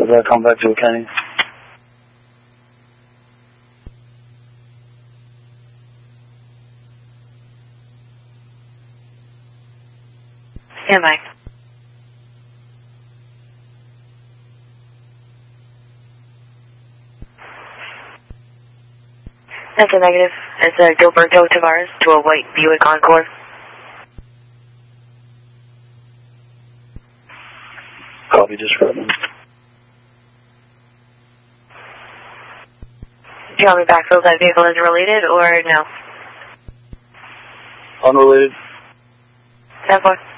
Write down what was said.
Does that come back to a Kenny? Stand by. That's a negative. It's a Gilberto Tavares to a white Buick Encore. Copy, discrepancy. Do you want me to backfill that vehicle as related or no? Unrelated. 10-4.